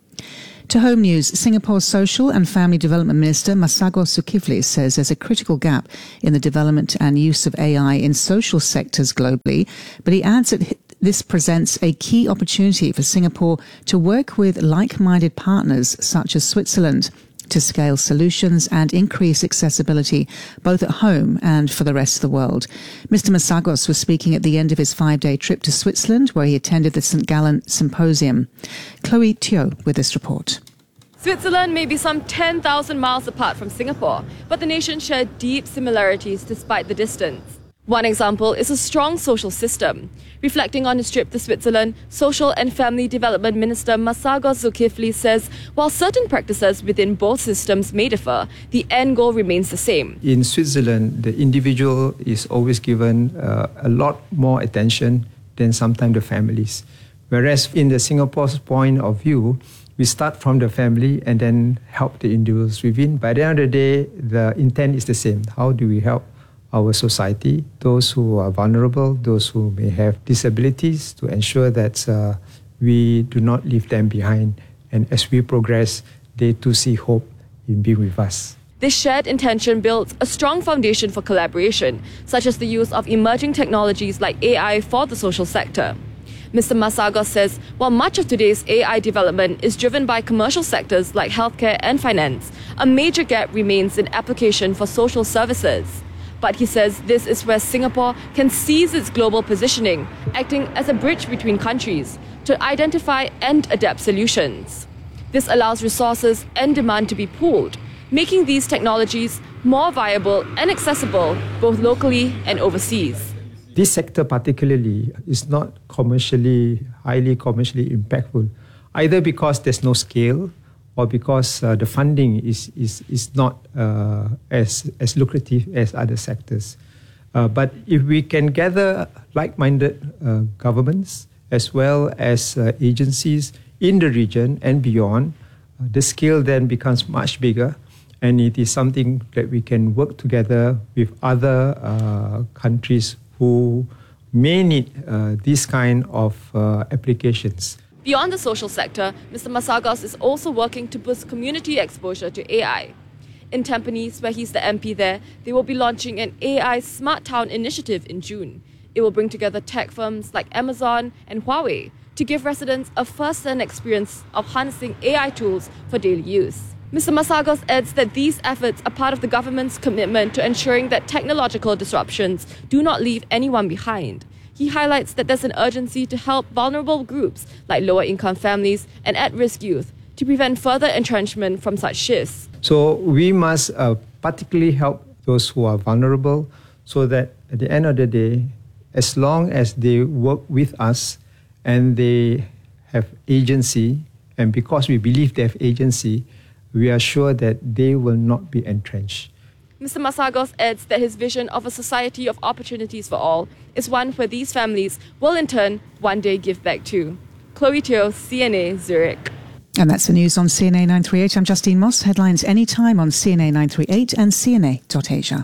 To home news, Singapore's Social and Family Development Minister Masagos Zulkifli says there's a critical gap in the development and use of A I in social sectors globally, but he adds that this presents a key opportunity for Singapore to work with like-minded partners such as Switzerland to scale solutions and increase accessibility both at home and for the rest of the world. Mister Masagos was speaking at the end of his five-day trip to Switzerland, where he attended the Saint Gallen Symposium. Chloe Teo with this report. Switzerland may be some ten thousand miles apart from Singapore, but the nations share deep similarities despite the distance. One example is a strong social system. Reflecting on his trip to Switzerland, Social and Family Development Minister Masagos Zulkifli says while certain practices within both systems may differ, the end goal remains the same. In Switzerland, the individual is always given uh, a lot more attention than sometimes the families. Whereas in the Singapore's point of view, we start from the family and then help the individuals within. By the end of the day, the intent is the same. How do we help our society, those who are vulnerable, those who may have disabilities, to ensure that uh, we do not leave them behind. And as we progress, they too see hope in being with us. This shared intention builds a strong foundation for collaboration, such as the use of emerging technologies like A I for the social sector. Mister Masagos says while much of today's A I development is driven by commercial sectors like healthcare and finance, a major gap remains in application for social services. But he says this is where Singapore can seize its global positioning, acting as a bridge between countries to identify and adapt solutions. This allows resources and demand to be pooled, making these technologies more viable and accessible both locally and overseas. This sector particularly is not commercially, highly commercially impactful, either because there's no scale or because uh, the funding is, is, is not uh, as, as lucrative as other sectors. Uh, but if we can gather like-minded uh, governments as well as uh, agencies in the region and beyond, uh, the scale then becomes much bigger, and it is something that we can work together with other uh, countries who may need uh, this kind of uh, applications. Beyond the social sector, Mister Masagos is also working to boost community exposure to A I. In Tampines, where he's the M P there, they will be launching an A I Smart Town initiative in June. It will bring together tech firms like Amazon and Huawei to give residents a first-hand experience of harnessing A I tools for daily use. Mister Masagos adds that these efforts are part of the government's commitment to ensuring that technological disruptions do not leave anyone behind. He highlights that there's an urgency to help vulnerable groups like lower-income families and at-risk youth to prevent further entrenchment from such shifts. So we must uh, particularly help those who are vulnerable so that at the end of the day, as long as they work with us and they have agency, and because we believe they have agency, we are sure that they will not be entrenched. Mister Masagos adds that his vision of a society of opportunities for all is one where these families will in turn one day give back too. Chloe Teo, C N A, Zurich. And that's the news on C N A nine thirty-eight. I'm Justine Moss. Headlines anytime on C N A nine thirty-eight and C N A dot Asia.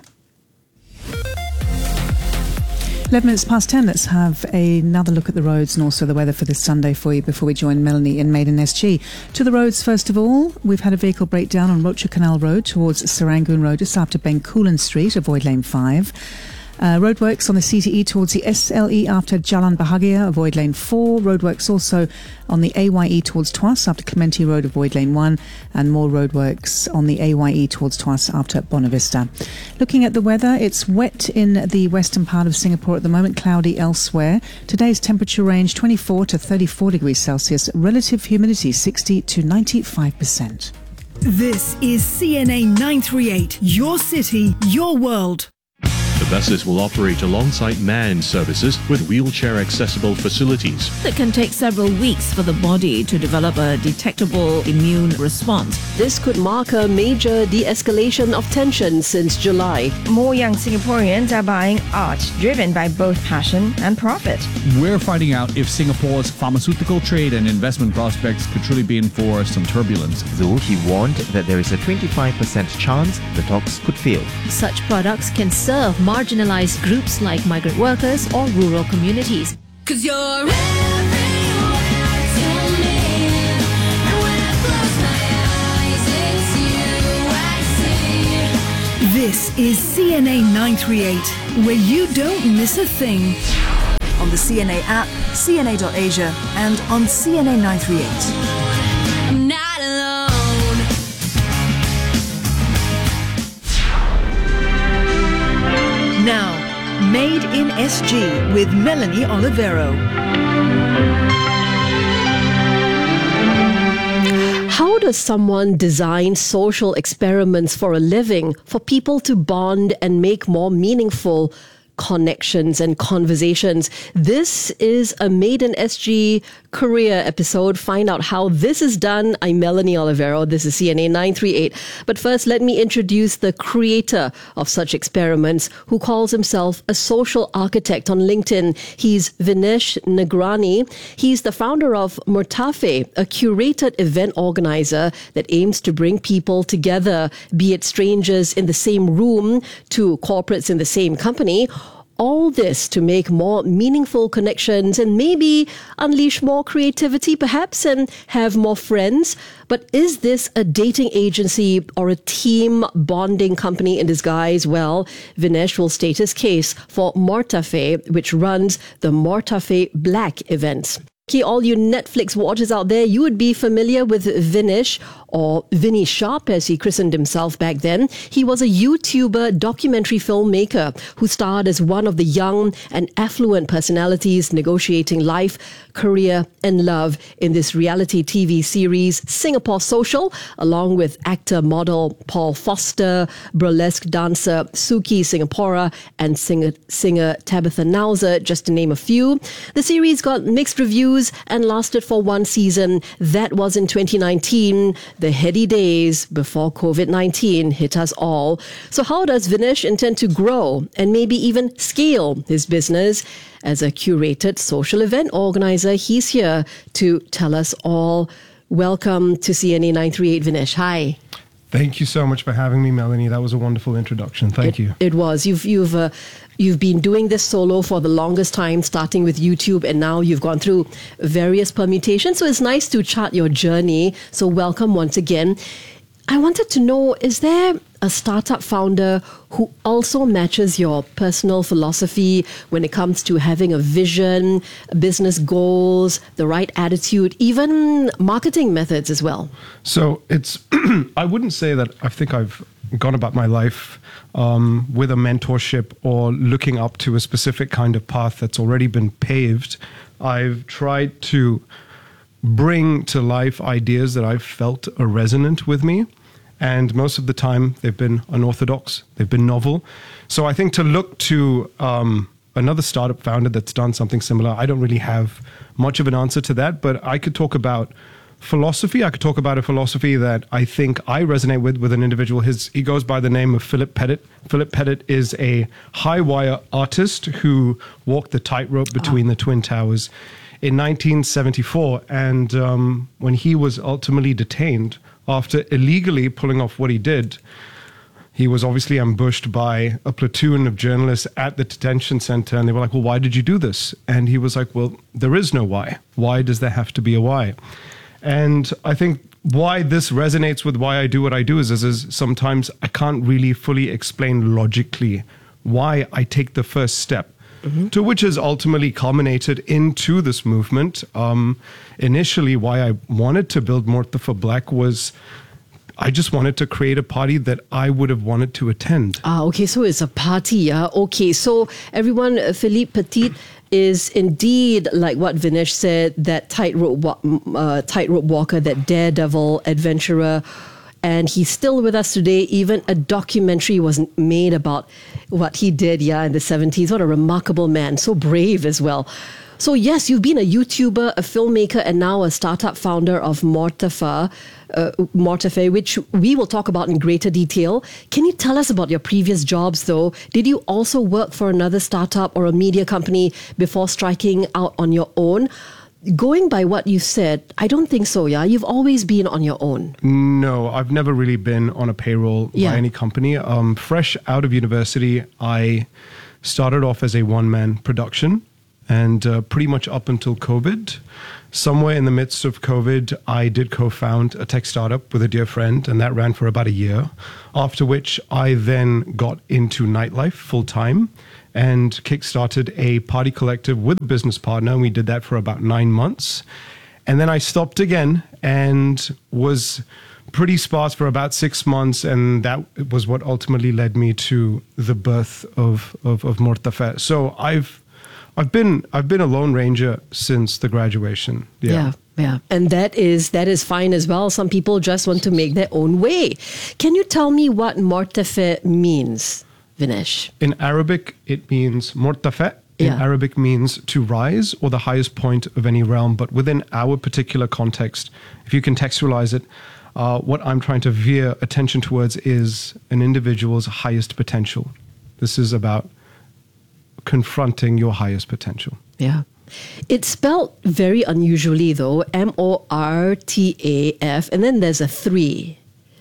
eleven minutes past ten, let's have another look at the roads and also the weather for this Sunday for you before we join Melanie in Maiden S G. To the roads, first of all, we've had a vehicle breakdown on Rocher Canal Road towards Serangoon Road just after Bencoolen Street, avoid lane five. Uh, roadworks on the C T E towards the S L E after Jalan Bahagia, avoid lane four. Roadworks also on the A Y E towards Tuas after Clementi Road, avoid lane one. And more roadworks on the A Y E towards Tuas after Bonavista. Looking at the weather, it's wet in the western part of Singapore at the moment, cloudy elsewhere. Today's temperature range twenty-four to thirty-four degrees Celsius, relative humidity sixty to ninety-five percent. This is C N A nine thirty-eight, your city, your world. The The buses will operate alongside manned services with wheelchair-accessible facilities. It can take several weeks for the body to develop a detectable immune response. This could mark a major de-escalation of tension since July. More young Singaporeans are buying art driven by both passion and profit. We're finding out if Singapore's pharmaceutical trade and investment prospects could truly be in for some turbulence. Though he warned that there is a twenty-five percent chance the talks could fail. Such products can serve marginalized groups like migrant workers or rural communities. 'Cause you're everywhere to me, and when I close my eyes, it's you I see. This is C N A nine thirty-eight, where you don't miss a thing. On the C N A app, C N A dot Asia, and on C N A nine thirty-eight. I'm not alone. Now, Made in S G with Melanie Olivero. How does someone design social experiments for a living for people to bond and make more meaningful connections and conversations? This is a Made in S G career episode. Find out how this is done. I'm Melanie Olivero. This is C N A nine thirty-eight. But first, let me introduce the creator of such experiments, who calls himself a social architect on LinkedIn. He's Vinesh Nagrani. He's the founder of Murtafe, a curated event organizer that aims to bring people together, be it strangers in the same room to corporates in the same company. All this to make more meaningful connections and maybe unleash more creativity, perhaps, and have more friends. But is this a dating agency or a team bonding company in disguise? Well, Vinesh will state his case for Murtafe, which runs the Murtafe Black events. Okay, all you Netflix watchers out there, you would be familiar with Vinesh, or Vinny Sharp as he christened himself back then. He was a YouTuber documentary filmmaker who starred as one of the young and affluent personalities negotiating life, career and love in this reality T V series Singapore Social, along with actor model Paul Foster, burlesque dancer Suki Singapora, and singer, singer Tabitha Nauser, just to name a few. The series got mixed reviews and lasted for one season. That was in twenty nineteen, the heady days before COVID nineteen hit us all. So how does Vinesh intend to grow and maybe even scale his business? As a curated social event organizer, he's here to tell us all. Welcome to C N A nine thirty-eight, Vinesh. Hi. Thank you so much for having me, Melanie. That was a wonderful introduction. Thank it, you. It was. You've you've uh, you've been doing this solo for the longest time, starting with YouTube, and now you've gone through various permutations. So it's nice to chart your journey. So welcome once again. I wanted to know, is there a startup founder who also matches your personal philosophy when it comes to having a vision, business goals, the right attitude, even marketing methods as well? So it's, I wouldn't say that I think I've gone about my life um, with a mentorship or looking up to a specific kind of path that's already been paved. I've tried to bring to life ideas that I've felt are resonant with me. And most of the time, they've been unorthodox, they've been novel. So I think to look to um, another startup founder that's done something similar, I don't really have much of an answer to that. But I could talk about philosophy. I could talk about a philosophy that I think I resonate with, with an individual. His, he goes by the name of Philip Pettit. Philip Pettit is a high-wire artist who walked the tightrope between oh. the Twin Towers in nineteen seventy-four. And um, when he was ultimately detained after illegally pulling off what he did, he was obviously ambushed by a platoon of journalists at the detention center. And they were like, well, why did you do this? And he was like, well, there is no why. Why does there have to be a why? And I think why this resonates with why I do what I do is, is, is sometimes I can't really fully explain logically why I take the first step. Mm-hmm. To which has ultimately culminated into this movement. Um, initially, why I wanted to build Murtafe Black was I just wanted to create a party that I would have wanted to attend. Ah, okay, so it's a party. Yeah? Okay, so everyone, uh, Philippe Petit is indeed, like what Vinesh said, that tightrope wa- uh, tightrope walker, that daredevil adventurer. And he's still with us today. Even a documentary was made about what he did, yeah, in the seventies. What a remarkable man. So brave as well. So yes, you've been a YouTuber, a filmmaker, and now a startup founder of Mortafa, uh, Mortafe, which we will talk about in greater detail. Can you tell us about your previous jobs, though? Did you also work for another startup or a media company before striking out on your own? Going by what you said, I don't think so, yeah? You've always been on your own. No, I've never really been on a payroll Yeah. by any company. Um, fresh out of university, I started off as a one-man production. And uh, pretty much up until COVID, somewhere in the midst of COVID, I did co-found a tech startup with a dear friend, and that ran for about a year. After which, I then got into nightlife full-time and kickstarted a party collective with a business partner. And we did that for about nine months. And then I stopped again and was pretty sparse for about six months. And that was what ultimately led me to the birth of, of, of Mortafa. So I've I've been I've been a lone ranger since the graduation. Yeah. yeah. Yeah, and that is that is fine as well. Some people just want to make their own way. Can you tell me what Mortafe means, Vinesh? In Arabic, it means Mortafa. In Yeah. Arabic means to rise or the highest point of any realm. But within our particular context, if you contextualize it, uh, what I'm trying to veer attention towards is an individual's highest potential. This is about confronting your highest potential. Yeah. It's spelled very unusually, though, M O R T A F, and then there's a three.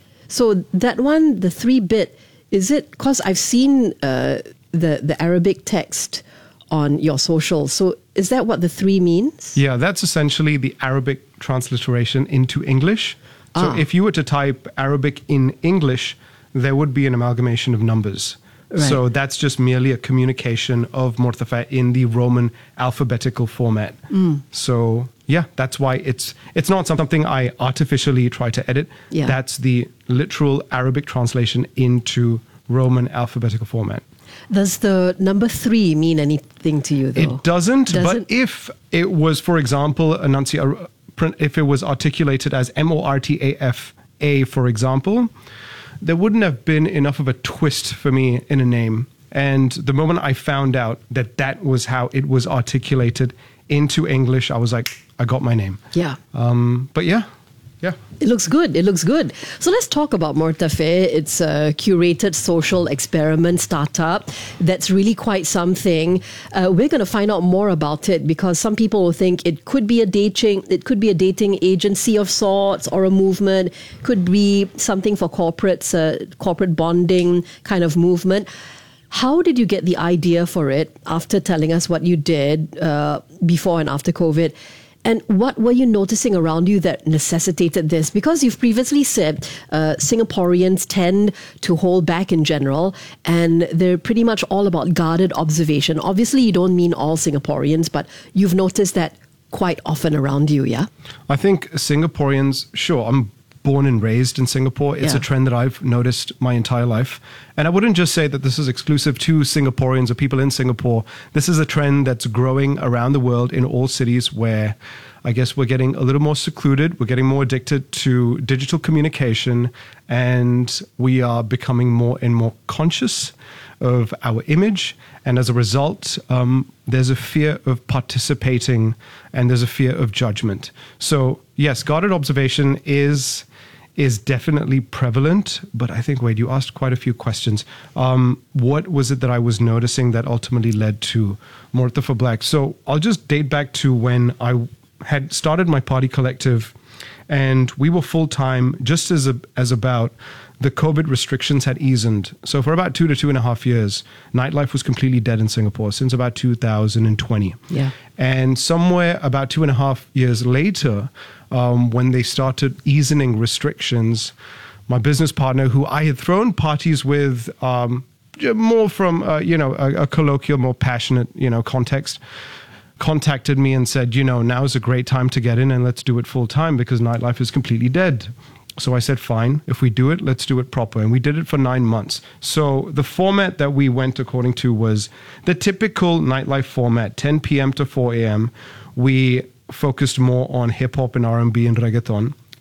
So that one, the three bit, is it, because I've seen uh, the, the Arabic text on your social. So is that what the three means? Yeah, that's essentially the Arabic transliteration into English. So Ah. if you were to type Arabic in English, there would be an amalgamation of numbers. Right. So that's just merely a communication of Mortafa in the Roman alphabetical format. Mm. So yeah, that's why it's it's not something I artificially try to edit. Yeah. That's the literal Arabic translation into Roman alphabetical format. Does the number three mean anything to you, though? It doesn't, Does but it? if it was, for example, enuncia- if it was articulated as M O R T A F A, for example, there wouldn't have been enough of a twist for me in a name. And the moment I found out that that was how it was articulated into English, I was like, I got my name. Yeah. Um, but yeah, yeah. It looks good. It looks good. So let's talk about Mortafe. It's a curated social experiment startup that's really quite something. Uh, we're going to find out more about it because some people will think it could be a dating, it could be a dating agency of sorts or a movement. Could be something for corporates, uh, corporate bonding kind of movement. How did you get the idea for it after telling us what you did uh, before and after COVID? And what were you noticing around you that necessitated this? Because you've previously said uh, Singaporeans tend to hold back in general, and they're pretty much all about guarded observation. Obviously, you don't mean all Singaporeans, but you've noticed that quite often around you, yeah? I think Singaporeans, sure, I'm born and raised in Singapore. It's Yeah. a trend that I've noticed my entire life. And I wouldn't just say that this is exclusive to Singaporeans or people in Singapore. This is a trend that's growing around the world in all cities where I guess we're getting a little more secluded. We're getting more addicted to digital communication, and we are becoming more and more conscious of our image. And as a result, um, there's a fear of participating and there's a fear of judgment. So yes, guarded observation is is definitely prevalent, but I think, Wade, you asked quite a few questions. Um, what was it that I was noticing that ultimately led to Mortafa Black? So I'll just date back to when I had started my party collective, and we were full-time just as a, as about the COVID restrictions had eased. So for about two to two and a half years, nightlife was completely dead in Singapore since about two thousand twenty. Yeah. And somewhere about two and a half years later, um, when they started easing restrictions, my business partner, who I had thrown parties with, um, more from uh, you know a, a colloquial, more passionate you know context, contacted me and said, you know, now is a great time to get in and let's do it full time because nightlife is completely dead. So I said, fine, if we do it, let's do it proper. And we did it for nine months. So the format that we went according to was the typical nightlife format, ten p.m. to four a.m. We focused more on hip hop and R and B and reggaeton.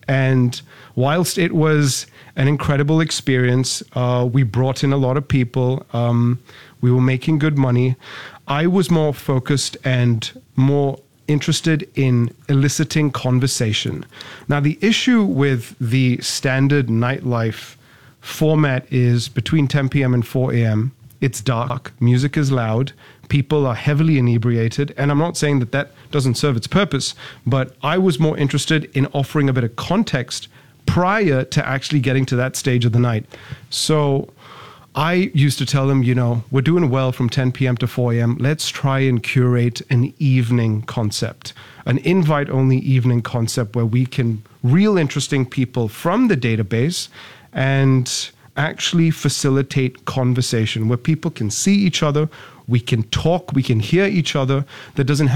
And whilst it was an incredible experience, uh, we brought in a lot of people. Um, we were making good money. I was more focused and more interested in eliciting conversation. Now, the issue with the standard nightlife format is between ten p.m. and four a.m. It's dark, music is loud, people are heavily inebriated, and I'm not saying that that doesn't serve its purpose, but I was more interested in offering a bit of context prior to actually getting to that stage of the night. So I used to tell them, you know, we're doing well from ten p.m. to four a.m. Let's try and curate an evening concept, an invite-only evening concept where we can reel interesting people from the database and actually facilitate conversation where people can see each other, we can talk, we can hear each other. That doesn't have